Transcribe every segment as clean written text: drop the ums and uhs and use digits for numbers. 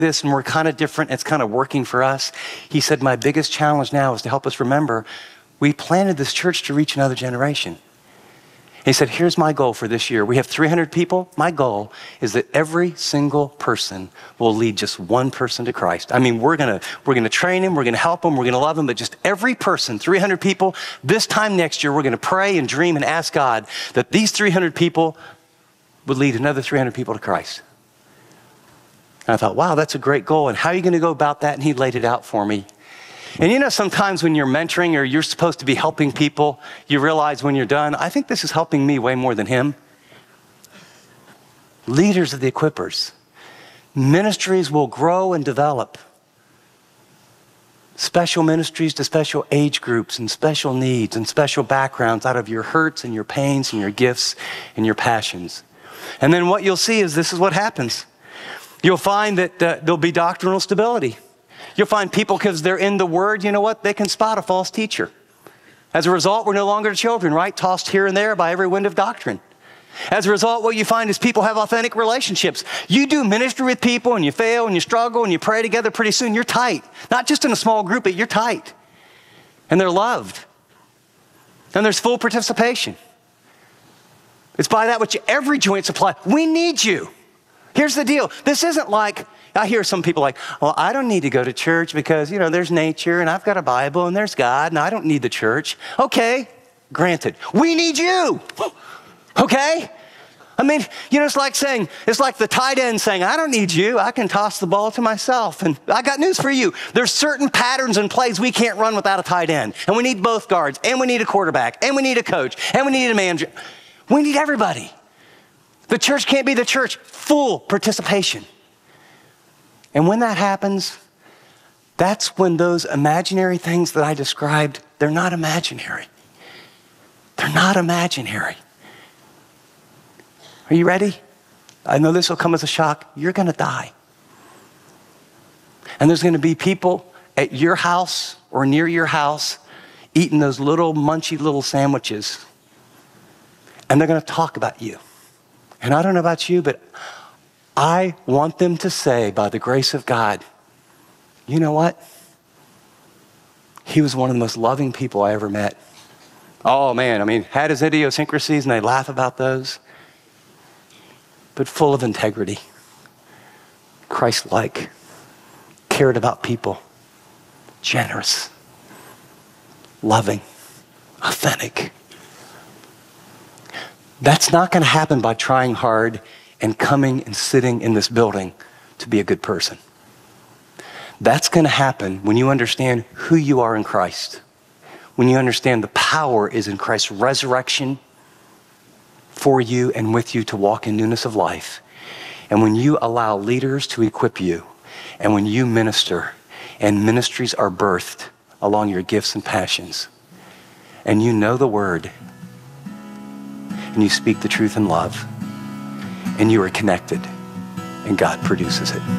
this and we're kind of different. It's kind of working for us. He said, my biggest challenge now is to help us remember we planted this church to reach another generation. He said, here's my goal for this year. We have 300 people. My goal is that every single person will lead just one person to Christ. I mean, we're gonna train him, we're gonna help him, we're gonna love him, but just every person, 300 people, this time next year, we're gonna pray and dream and ask God that these 300 people would lead another 300 people to Christ. And I thought, wow, that's a great goal. And how are you gonna go about that? And he laid it out for me. And you know, sometimes when you're mentoring or you're supposed to be helping people, you realize when you're done, I think this is helping me way more than him. Leaders of the equippers. Ministries will grow and develop. Special ministries to special age groups and special needs and special backgrounds out of your hurts and your pains and your gifts and your passions. And then what you'll see is this is what happens. You'll find that there'll be doctrinal stability. You'll find people, because they're in the Word, you know what? They can spot a false teacher. As a result, we're no longer children, right? Tossed here and there by every wind of doctrine. As a result, what you find is people have authentic relationships. You do ministry with people and you fail and you struggle and you pray together, pretty soon you're tight. Not just in a small group, but you're tight. And they're loved. And there's full participation. It's by that which every joint supply. We need you. Here's the deal. This isn't like, I hear some people like, well, I don't need to go to church because, you know, there's nature and I've got a Bible and there's God and I don't need the church. Okay, granted. We need you. Okay? I mean, you know, it's like the tight end saying, I don't need you. I can toss the ball to myself. And I got news for you. There's certain patterns and plays we can't run without a tight end. And we need both guards. And we need a quarterback. And we need a coach. And we need a manager. We need everybody. The church can't be the church. Full participation. And when that happens, that's when those imaginary things that I described, they're not imaginary. They're not imaginary. Are you ready? I know this will come as a shock. You're going to die. And there's going to be people at your house or near your house eating those little munchy little sandwiches. And they're going to talk about you. And I don't know about you, but I want them to say, by the grace of God, you know what? He was one of the most loving people I ever met. Oh man, I mean, had his idiosyncrasies and they laugh about those, but full of integrity, Christ-like, cared about people, generous, loving, authentic. That's not going to happen by trying hard and coming and sitting in this building to be a good person. That's going to happen when you understand who you are in Christ. When you understand the power is in Christ's resurrection for you and with you to walk in newness of life. And when you allow leaders to equip you, and when you minister, and ministries are birthed along your gifts and passions, and you know the word, and you speak the truth in love, and you are connected, and God produces it.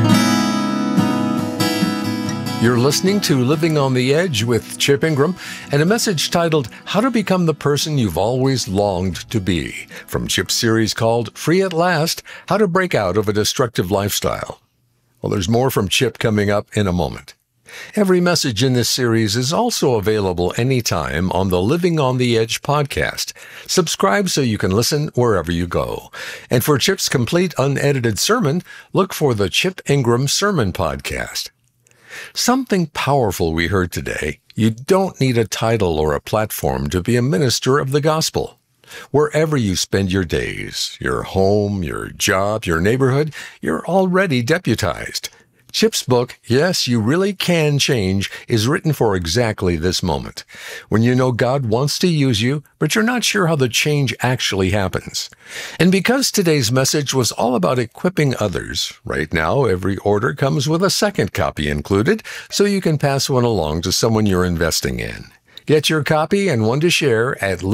You're listening to Living on the Edge with Chip Ingram and a message titled, How to Become the Person You've Always Longed to Be, from Chip's series called Free at Last, How to Break Out of a Destructive Lifestyle. Well, there's more from Chip coming up in a moment. Every message in this series is also available anytime on the Living on the Edge podcast. Subscribe so you can listen wherever you go. And for Chip's complete unedited sermon, look for the Chip Ingram Sermon Podcast. Something powerful we heard today. You don't need a title or a platform to be a minister of the gospel. Wherever you spend your days, your home, your job, your neighborhood, you're already deputized. Chip's book, Yes, You Really Can Change, is written for exactly this moment, when you know God wants to use you, but you're not sure how the change actually happens. And because today's message was all about equipping others, right now every order comes with a second copy included, so you can pass one along to someone you're investing in. Get your copy and one to share at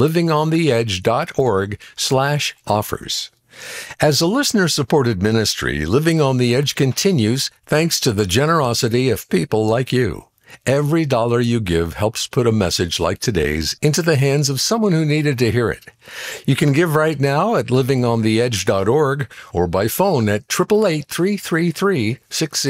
livingontheedge.org/offers. As a listener-supported ministry, Living on the Edge continues thanks to the generosity of people like you. Every dollar you give helps put a message like today's into the hands of someone who needed to hear it. You can give right now at livingontheedge.org or by phone at 888-333-60